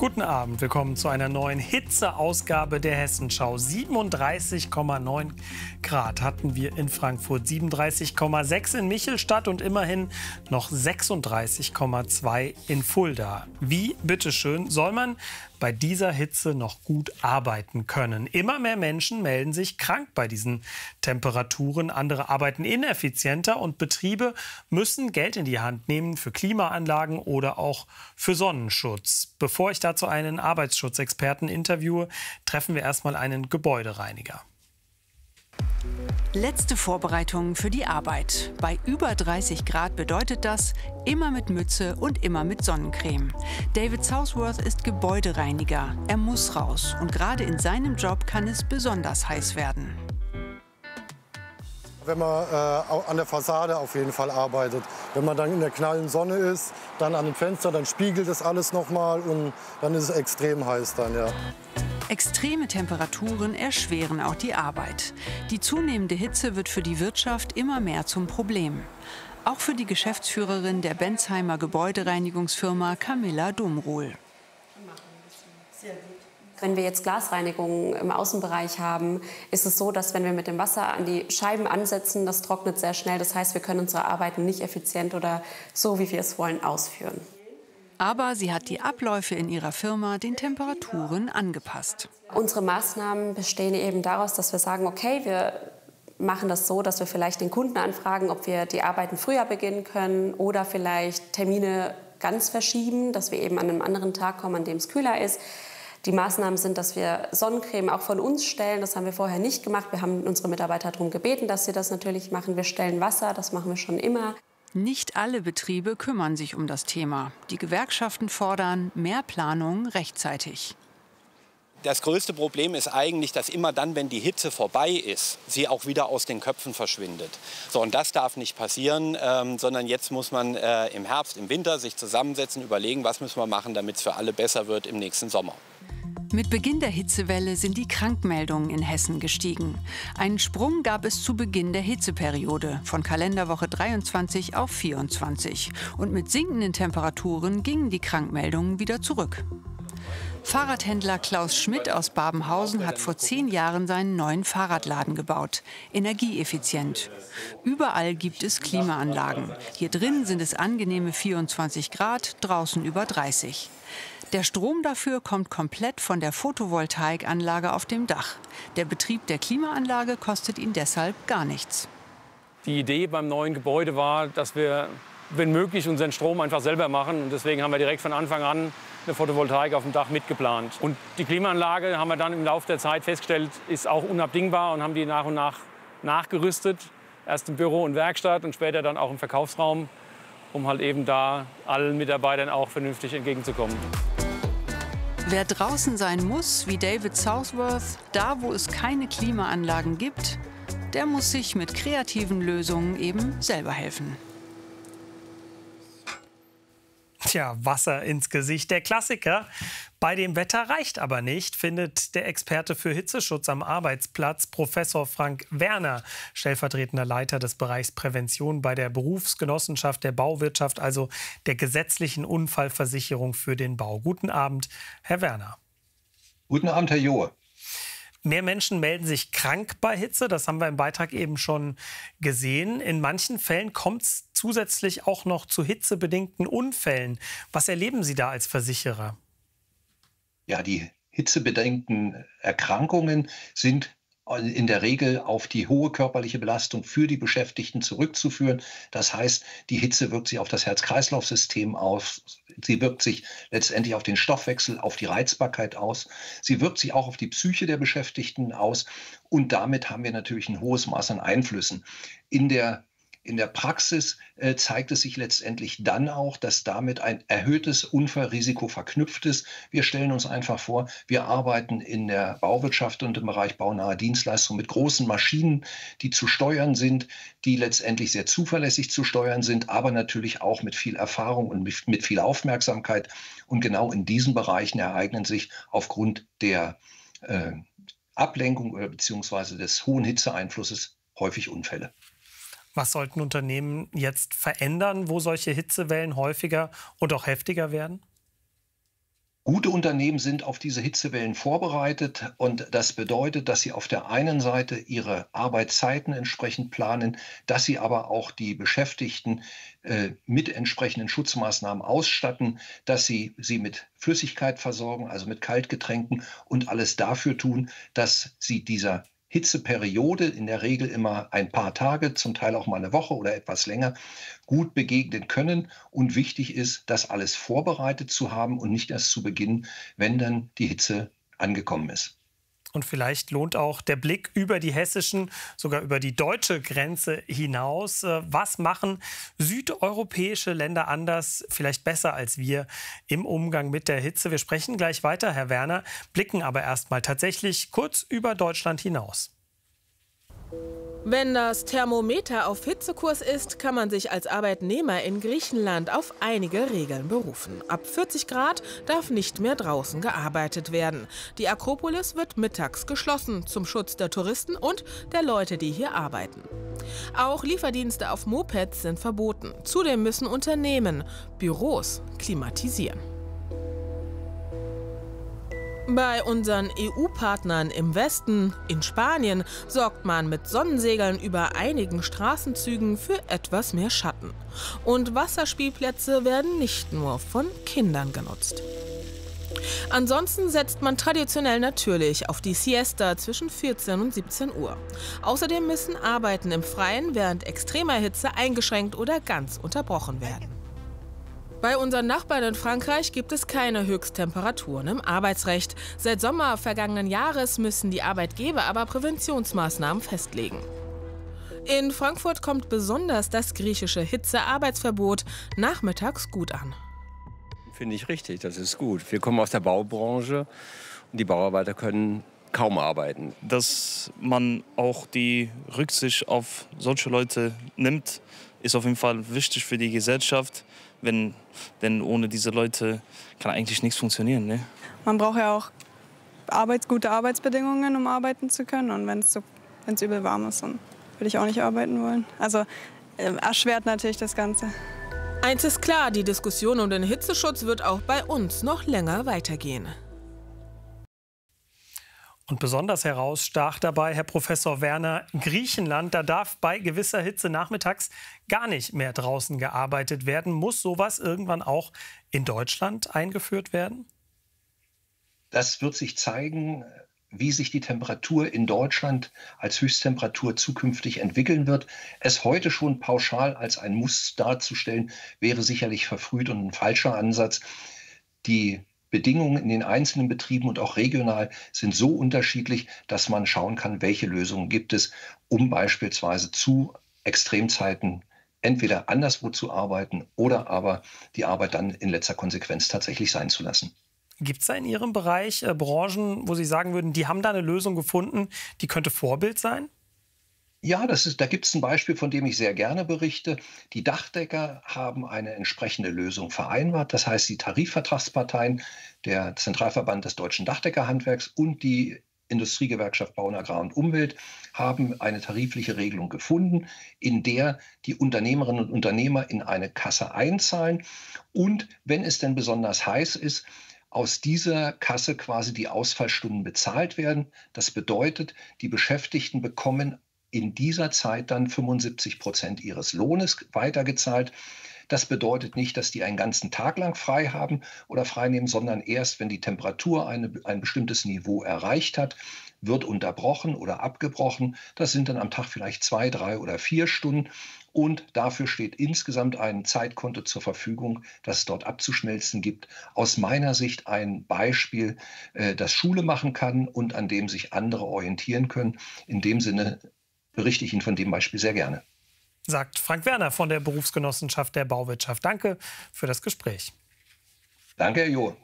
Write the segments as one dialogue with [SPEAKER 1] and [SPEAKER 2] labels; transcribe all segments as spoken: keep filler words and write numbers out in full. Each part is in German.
[SPEAKER 1] Guten Abend, willkommen zu einer neuen Hitzeausgabe der Hessenschau. siebenunddreißig Komma neun Grad hatten wir in Frankfurt, siebenunddreißig Komma sechs in Michelstadt und immerhin noch sechsunddreißig Komma zwei in Fulda. Wie, bitteschön, soll man bei dieser Hitze noch gut arbeiten können? Immer mehr Menschen melden sich krank bei diesen Temperaturen. Andere arbeiten ineffizienter und Betriebe müssen Geld in die Hand nehmen für Klimaanlagen oder auch für Sonnenschutz. Bevor ich dazu einen Arbeitsschutzexperten interviewe, treffen wir erstmal einen Gebäudereiniger.
[SPEAKER 2] Letzte Vorbereitungen für die Arbeit. Bei über dreißig Grad bedeutet das, immer mit Mütze und immer mit Sonnencreme. David Southworth ist Gebäudereiniger. Er muss raus und gerade in seinem Job kann es besonders heiß werden.
[SPEAKER 3] Wenn man äh, an der Fassade auf jeden Fall arbeitet. Wenn man dann in der knallen Sonne ist, dann an dem Fenster, dann spiegelt das alles noch mal und dann ist es extrem heiß dann, ja.
[SPEAKER 2] Extreme Temperaturen erschweren auch die Arbeit. Die zunehmende Hitze wird für die Wirtschaft immer mehr zum Problem. Auch für die Geschäftsführerin der Bensheimer Gebäudereinigungsfirma Camilla Dumruhl.
[SPEAKER 4] Wenn wir jetzt Glasreinigung im Außenbereich haben, ist es so, dass wenn wir mit dem Wasser an die Scheiben ansetzen, das trocknet sehr schnell. Das heißt, wir können unsere Arbeiten nicht effizient oder so, wie wir es wollen, ausführen.
[SPEAKER 2] Aber sie hat die Abläufe in ihrer Firma den Temperaturen angepasst.
[SPEAKER 4] Unsere Maßnahmen bestehen eben daraus, dass wir sagen, okay, wir machen das so, dass wir vielleicht den Kunden anfragen, ob wir die Arbeiten früher beginnen können oder vielleicht Termine ganz verschieben, dass wir eben an einem anderen Tag kommen, an dem es kühler ist. Die Maßnahmen sind, dass wir Sonnencreme auch von uns stellen. Das haben wir vorher nicht gemacht. Wir haben unsere Mitarbeiter darum gebeten, dass sie das natürlich machen. Wir stellen Wasser, das machen wir schon immer.
[SPEAKER 2] Nicht alle Betriebe kümmern sich um das Thema. Die Gewerkschaften fordern mehr Planung rechtzeitig.
[SPEAKER 5] Das größte Problem ist eigentlich, dass immer dann, wenn die Hitze vorbei ist, sie auch wieder aus den Köpfen verschwindet. So, und das darf nicht passieren, ähm, sondern jetzt muss man äh, im Herbst, im Winter sich zusammensetzen, überlegen, was müssen wir machen, damit es für alle besser wird im nächsten Sommer.
[SPEAKER 2] Mit Beginn der Hitzewelle sind die Krankmeldungen in Hessen gestiegen. Einen Sprung gab es zu Beginn der Hitzeperiode von Kalenderwoche dreiundzwanzig auf vierundzwanzig. Und mit sinkenden Temperaturen gingen die Krankmeldungen wieder zurück. Fahrradhändler Klaus Schmidt aus Babenhausen hat vor zehn Jahren seinen neuen Fahrradladen gebaut. Energieeffizient. Überall gibt es Klimaanlagen. Hier drin sind es angenehme vierundzwanzig Grad, draußen über dreißig. Der Strom dafür kommt komplett von der Photovoltaikanlage auf dem Dach. Der Betrieb der Klimaanlage kostet ihn deshalb gar nichts.
[SPEAKER 6] Die Idee beim neuen Gebäude war, dass wir, wenn möglich, unseren Strom einfach selber machen. Und deswegen haben wir direkt von Anfang an eine Photovoltaik auf dem Dach mitgeplant. Und die Klimaanlage, haben wir dann im Laufe der Zeit festgestellt, ist auch unabdingbar und haben die nach und nach nachgerüstet. Erst im Büro und Werkstatt und später dann auch im Verkaufsraum, um halt eben da allen Mitarbeitern auch vernünftig entgegenzukommen.
[SPEAKER 2] Wer draußen sein muss, wie David Southworth, da wo es keine Klimaanlagen gibt, der muss sich mit kreativen Lösungen eben selber helfen.
[SPEAKER 1] Tja, Wasser ins Gesicht. Der Klassiker. Bei dem Wetter reicht aber nicht, findet der Experte für Hitzeschutz am Arbeitsplatz, Professor Frank Werner, stellvertretender Leiter des Bereichs Prävention bei der Berufsgenossenschaft der Bauwirtschaft, also der gesetzlichen Unfallversicherung für den Bau. Guten Abend, Herr Werner.
[SPEAKER 7] Guten Abend, Herr Johe.
[SPEAKER 1] Mehr Menschen melden sich krank bei Hitze, das haben wir im Beitrag eben schon gesehen. In manchen Fällen kommt es zusätzlich auch noch zu hitzebedingten Unfällen. Was erleben Sie da als Versicherer?
[SPEAKER 7] Ja, die hitzebedingten Erkrankungen sind in der Regel auf die hohe körperliche Belastung für die Beschäftigten zurückzuführen. Das heißt, die Hitze wirkt sich auf das Herz-Kreislauf-System aus. Sie wirkt sich letztendlich auf den Stoffwechsel, auf die Reizbarkeit aus. Sie wirkt sich auch auf die Psyche der Beschäftigten aus. Und damit haben wir natürlich ein hohes Maß an Einflüssen. In der In der Praxis äh, zeigt es sich letztendlich dann auch, dass damit ein erhöhtes Unfallrisiko verknüpft ist. Wir stellen uns einfach vor, wir arbeiten in der Bauwirtschaft und im Bereich baunahe Dienstleistungen mit großen Maschinen, die zu steuern sind, die letztendlich sehr zuverlässig zu steuern sind, aber natürlich auch mit viel Erfahrung und mit, mit viel Aufmerksamkeit. Und genau in diesen Bereichen ereignen sich aufgrund der äh, Ablenkung oder beziehungsweise des hohen Hitzeeinflusses häufig Unfälle.
[SPEAKER 1] Was sollten Unternehmen jetzt verändern, wo solche Hitzewellen häufiger und auch heftiger werden?
[SPEAKER 7] Gute Unternehmen sind auf diese Hitzewellen vorbereitet und das bedeutet, dass sie auf der einen Seite ihre Arbeitszeiten entsprechend planen, dass sie aber auch die Beschäftigten äh, mit entsprechenden Schutzmaßnahmen ausstatten, dass sie sie mit Flüssigkeit versorgen, also mit Kaltgetränken und alles dafür tun, dass sie dieser Hitzeperiode, in der Regel immer ein paar Tage, zum Teil auch mal eine Woche oder etwas länger, gut begegnen können. Und wichtig ist, das alles vorbereitet zu haben und nicht erst zu beginnen, wenn dann die Hitze angekommen ist.
[SPEAKER 1] Und vielleicht lohnt auch der Blick über die hessischen, sogar über die deutsche Grenze hinaus. Was machen südeuropäische Länder anders, vielleicht besser als wir im Umgang mit der Hitze? Wir sprechen gleich weiter, Herr Werner, blicken aber erst mal tatsächlich kurz über Deutschland hinaus.
[SPEAKER 8] Wenn das Thermometer auf Hitzekurs ist, kann man sich als Arbeitnehmer in Griechenland auf einige Regeln berufen. Ab vierzig Grad darf nicht mehr draußen gearbeitet werden. Die Akropolis wird mittags geschlossen, zum Schutz der Touristen und der Leute, die hier arbeiten. Auch Lieferdienste auf Mopeds sind verboten. Zudem müssen Unternehmen Büros klimatisieren. Bei unseren E U-Partnern im Westen, in Spanien, sorgt man mit Sonnensegeln über einigen Straßenzügen für etwas mehr Schatten. Und Wasserspielplätze werden nicht nur von Kindern genutzt. Ansonsten setzt man traditionell natürlich auf die Siesta zwischen vierzehn und siebzehn Uhr. Außerdem müssen Arbeiten im Freien während extremer Hitze eingeschränkt oder ganz unterbrochen werden. Bei unseren Nachbarn in Frankreich gibt es keine Höchsttemperaturen im Arbeitsrecht. Seit Sommer vergangenen Jahres müssen die Arbeitgeber aber Präventionsmaßnahmen festlegen. In Frankfurt kommt besonders das griechische Hitzearbeitsverbot nachmittags gut an.
[SPEAKER 9] Finde ich richtig, das ist gut. Wir kommen aus der Baubranche und die Bauarbeiter können kaum arbeiten.
[SPEAKER 10] Dass man auch die Rücksicht auf solche Leute nimmt, ist auf jeden Fall wichtig für die Gesellschaft. Wenn, denn ohne diese Leute kann eigentlich nichts funktionieren. Ne?
[SPEAKER 11] Man braucht ja auch Arbeits-, gute Arbeitsbedingungen, um arbeiten zu können. Und wenn es so, wenn's übel warm ist, dann würde ich auch nicht arbeiten wollen. Also äh, erschwert natürlich das Ganze.
[SPEAKER 8] Eins ist klar, die Diskussion um den Hitzeschutz wird auch bei uns noch länger weitergehen.
[SPEAKER 1] Und besonders herausstach dabei, Herr Professor Werner, Griechenland, da darf bei gewisser Hitze nachmittags gar nicht mehr draußen gearbeitet werden. Muss sowas irgendwann auch in Deutschland eingeführt werden?
[SPEAKER 7] Das wird sich zeigen, wie sich die Temperatur in Deutschland als Höchsttemperatur zukünftig entwickeln wird. Es heute schon pauschal als ein Muss darzustellen, wäre sicherlich verfrüht und ein falscher Ansatz. Die Bedingungen in den einzelnen Betrieben und auch regional sind so unterschiedlich, dass man schauen kann, welche Lösungen gibt es, um beispielsweise zu Extremzeiten entweder anderswo zu arbeiten oder aber die Arbeit dann in letzter Konsequenz tatsächlich sein zu lassen.
[SPEAKER 1] Gibt es da in Ihrem Bereich äh, Branchen, wo Sie sagen würden, die haben da eine Lösung gefunden, die könnte Vorbild sein?
[SPEAKER 7] Ja, das ist, da gibt es ein Beispiel, von dem ich sehr gerne berichte. Die Dachdecker haben eine entsprechende Lösung vereinbart. Das heißt, die Tarifvertragsparteien, der Zentralverband des deutschen Dachdeckerhandwerks und die Industriegewerkschaft Bau und Agrar und Umwelt haben eine tarifliche Regelung gefunden, in der die Unternehmerinnen und Unternehmer in eine Kasse einzahlen und, wenn es denn besonders heiß ist, aus dieser Kasse quasi die Ausfallstunden bezahlt werden. Das bedeutet, die Beschäftigten bekommen in dieser Zeit dann fünfundsiebzig Prozent ihres Lohnes weitergezahlt. Das bedeutet nicht, dass die einen ganzen Tag lang frei haben oder frei nehmen, sondern erst, wenn die Temperatur eine, ein bestimmtes Niveau erreicht hat, wird unterbrochen oder abgebrochen. Das sind dann am Tag vielleicht zwei, drei oder vier Stunden. Und dafür steht insgesamt ein Zeitkonto zur Verfügung, das es dort abzuschmelzen gibt. Aus meiner Sicht ein Beispiel, äh, das Schule machen kann und an dem sich andere orientieren können. In dem Sinne berichte ich Ihnen von dem Beispiel sehr gerne.
[SPEAKER 1] Sagt Frank Werner von der Berufsgenossenschaft der Bauwirtschaft. Danke für das Gespräch.
[SPEAKER 7] Danke, Herr Joh.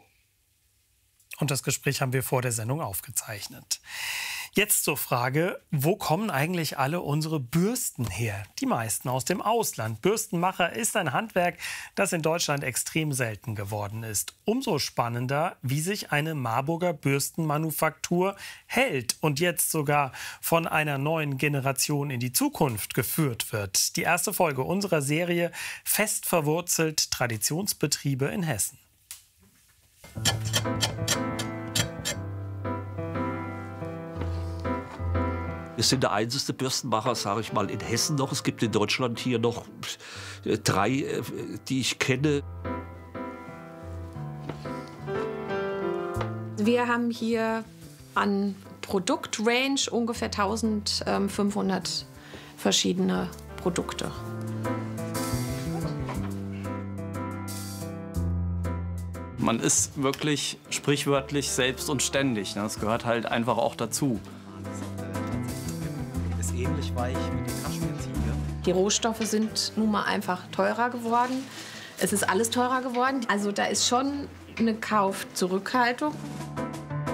[SPEAKER 1] Und das Gespräch haben wir vor der Sendung aufgezeichnet. Jetzt zur Frage, wo kommen eigentlich alle unsere Bürsten her? Die meisten aus dem Ausland. Bürstenmacher ist ein Handwerk, das in Deutschland extrem selten geworden ist. Umso spannender, wie sich eine Marburger Bürstenmanufaktur hält und jetzt sogar von einer neuen Generation in die Zukunft geführt wird. Die erste Folge unserer Serie Fest verwurzelt Traditionsbetriebe in Hessen.
[SPEAKER 12] Wir sind der einzige Bürstenmacher, sage ich mal, in Hessen noch. Es gibt in Deutschland hier noch drei, die ich kenne.
[SPEAKER 13] Wir haben hier an Produktrange ungefähr eintausendfünfhundert verschiedene Produkte.
[SPEAKER 14] Man ist wirklich sprichwörtlich selbst und ständig. Das gehört halt einfach auch dazu.
[SPEAKER 15] Ist ähnlich weich wie die Kaschmirziege.
[SPEAKER 13] Die Rohstoffe sind nun mal einfach teurer geworden. Es ist alles teurer geworden. Also da ist schon eine Kaufzurückhaltung.